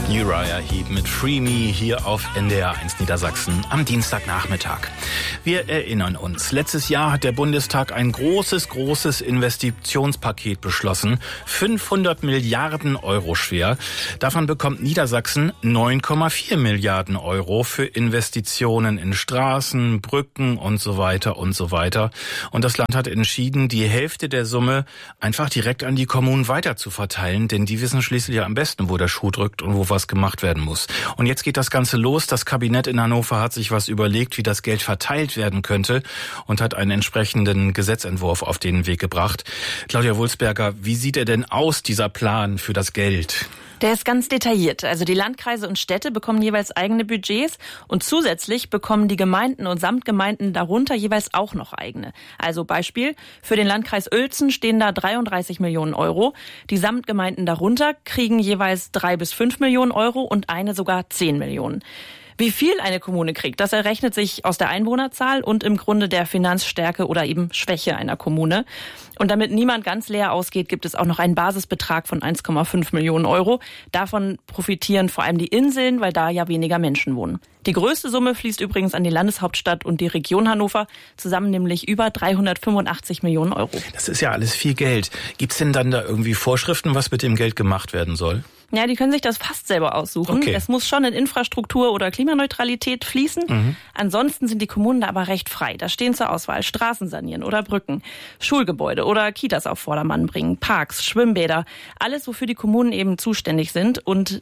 Uriah Heep mit Free Me hier auf NDR 1 Niedersachsen am Dienstagnachmittag. Wir erinnern uns, letztes Jahr hat der Bundestag ein großes Investitionspaket beschlossen, 500 Milliarden Euro schwer. Davon bekommt Niedersachsen 9,4 Milliarden Euro für Investitionen in Straßen, Brücken und so weiter und so weiter. Und das Land hat entschieden, die Hälfte der Summe einfach direkt an die Kommunen weiter zu verteilen, denn die wissen schließlich am besten, wo der Schuh drückt und wo was gemacht werden muss. Und jetzt geht das Ganze los. Das Kabinett in Hannover hat sich was überlegt, wie das Geld verteilt werden könnte und hat einen entsprechenden Gesetzentwurf auf den Weg gebracht. Claudia Wulsberger, wie sieht er denn aus, dieser Plan für das Geld? Der ist ganz detailliert. Also die Landkreise und Städte bekommen jeweils eigene Budgets und zusätzlich bekommen die Gemeinden und Samtgemeinden darunter jeweils auch noch eigene. Also Beispiel, für den Landkreis Uelzen stehen da 33 Millionen Euro. Die Samtgemeinden darunter kriegen jeweils 3 bis 5 Millionen Euro und eine sogar 10 Millionen. Wie viel eine Kommune kriegt, das errechnet sich aus der Einwohnerzahl und im Grunde der Finanzstärke oder eben Schwäche einer Kommune. Und damit niemand ganz leer ausgeht, gibt es auch noch einen Basisbetrag von 1,5 Millionen Euro. Davon profitieren vor allem die Inseln, weil da ja weniger Menschen wohnen. Die größte Summe fließt übrigens an die Landeshauptstadt und die Region Hannover, zusammen nämlich über 385 Millionen Euro. Das ist ja alles viel Geld. Gibt's denn dann da irgendwie Vorschriften, was mit dem Geld gemacht werden soll? Ja, die können sich das fast selber aussuchen. Okay. Es muss schon in Infrastruktur oder Klimaneutralität fließen. Ansonsten sind die Kommunen da aber recht frei. Da stehen zur Auswahl Straßen sanieren oder Brücken, Schulgebäude oder Kitas auf Vordermann bringen, Parks, Schwimmbäder. Alles, wofür die Kommunen eben zuständig sind. Und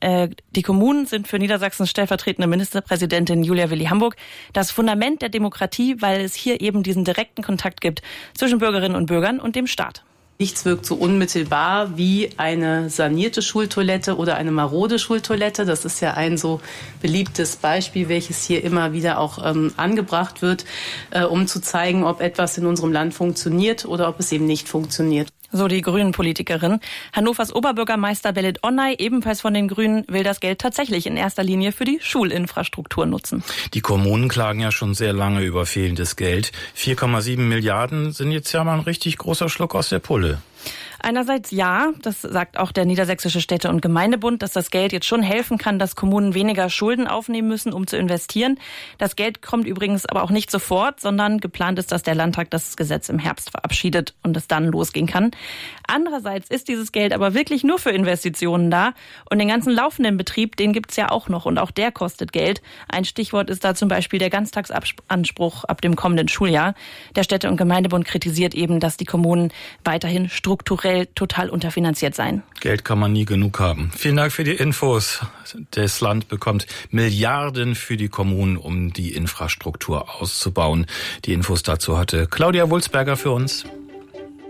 die Kommunen sind für Niedersachsens stellvertretende Ministerpräsidentin Julia Willi-Hamburg das Fundament der Demokratie, weil es hier eben diesen direkten Kontakt gibt zwischen Bürgerinnen und Bürgern und dem Staat. Nichts wirkt so unmittelbar wie eine sanierte Schultoilette oder eine marode Schultoilette. Das ist ja ein so beliebtes Beispiel, welches hier immer wieder auch angebracht wird, um zu zeigen, ob etwas in unserem Land funktioniert oder ob es eben nicht funktioniert. So die Grünen-Politikerin. Hannovers Oberbürgermeister Belit Onay, ebenfalls von den Grünen, will das Geld tatsächlich in erster Linie für die Schulinfrastruktur nutzen. Die Kommunen klagen ja schon sehr lange über fehlendes Geld. 4,7 Milliarden sind jetzt ja mal ein richtig großer Schluck aus der Pulle. Einerseits ja, das sagt auch der Niedersächsische Städte- und Gemeindebund, dass das Geld jetzt schon helfen kann, dass Kommunen weniger Schulden aufnehmen müssen, um zu investieren. Das Geld kommt übrigens aber auch nicht sofort, sondern geplant ist, dass der Landtag das Gesetz im Herbst verabschiedet und es dann losgehen kann. Andererseits ist dieses Geld aber wirklich nur für Investitionen da und den ganzen laufenden Betrieb, den gibt's ja auch noch und auch der kostet Geld. Ein Stichwort ist da zum Beispiel der Ganztagsanspruch ab dem kommenden Schuljahr. Der Städte- und Gemeindebund kritisiert eben, dass die Kommunen weiterhin strukturell total unterfinanziert seien. Geld kann man nie genug haben. Vielen Dank für die Infos. Das Land bekommt Milliarden für die Kommunen, um die Infrastruktur auszubauen. Die Infos dazu hatte Claudia Wulsberger für uns.